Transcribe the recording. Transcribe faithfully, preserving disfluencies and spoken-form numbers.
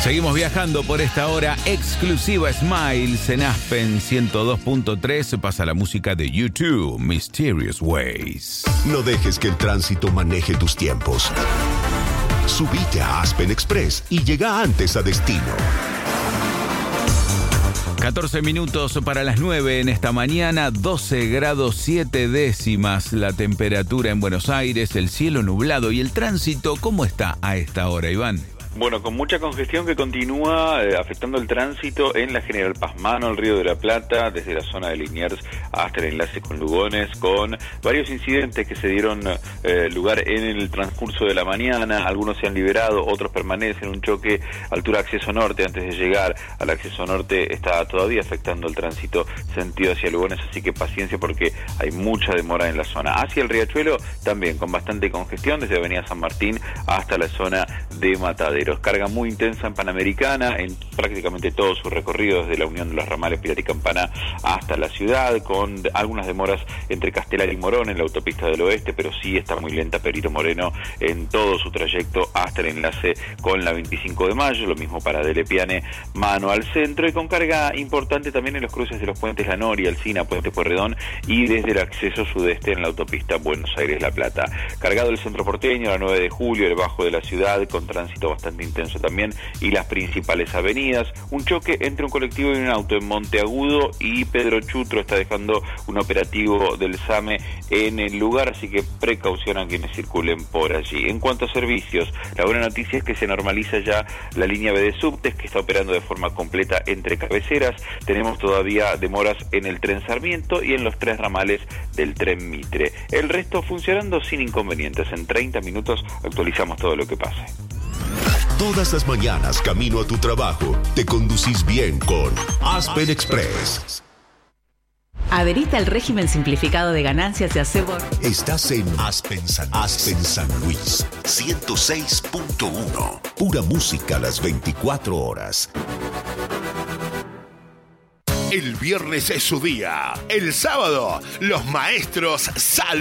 Seguimos viajando por esta hora exclusiva Smiles en Aspen ciento dos punto tres. Pasa la música de U dos, Mysterious Ways. No dejes que el tránsito maneje tus tiempos. Subite a Aspen Express y llega antes a destino. catorce minutos para las nueve en esta mañana, doce grados siete décimas la temperatura en Buenos Aires, el cielo nublado y el tránsito, ¿cómo está a esta hora, Iván? Bueno, con mucha congestión que continúa eh, afectando el tránsito en la General Pazmano, el Río de la Plata, desde la zona de Liniers hasta el enlace con Lugones, con varios incidentes que se dieron eh, lugar en el transcurso de la mañana. Algunos se han liberado, otros permanecen. Un choque altura acceso norte, antes de llegar al acceso norte, está todavía afectando el tránsito sentido hacia Lugones, así que paciencia porque hay mucha demora en la zona. Hacia el Riachuelo también con bastante congestión, desde Avenida San Martín hasta la zona de Mataderos. Carga muy intensa en Panamericana, en prácticamente todo su recorrido desde la unión de los ramales Pirata y Campana hasta la ciudad, con algunas demoras entre Castelar y Morón en la autopista del oeste, pero sí está muy lenta Perito Moreno en todo su trayecto hasta el enlace con la veinticinco de mayo, lo mismo para Dele Piane, mano al centro, y con carga importante también en los cruces de los puentes La Noria, Alsina, Puente Pueyrredón y desde el acceso sudeste en la autopista Buenos Aires-La Plata. Cargado el centro porteño, la nueve de julio, el bajo de la ciudad, con tránsito bastante intenso también, y las principales avenidas. Un choque entre un colectivo y un auto en Monteagudo, y Pedro Chutro está dejando un operativo del SAME en el lugar, así que precaución a quienes circulen por allí. En cuanto a servicios, la buena noticia es que se normaliza ya la línea B de subtes, que está operando de forma completa entre cabeceras. Tenemos todavía demoras en el tren Sarmiento y en los tres ramales del tren Mitre. El resto funcionando sin inconvenientes. En treinta minutos actualizamos todo lo que pase. Todas las mañanas, camino a tu trabajo, te conducís bien con Aspen Express. Habilita el régimen simplificado de ganancias de Acebor. Estás en Aspen San, Aspen San Luis, ciento seis punto uno. Pura música a las veinticuatro horas. El viernes es su día. El sábado, los maestros salen.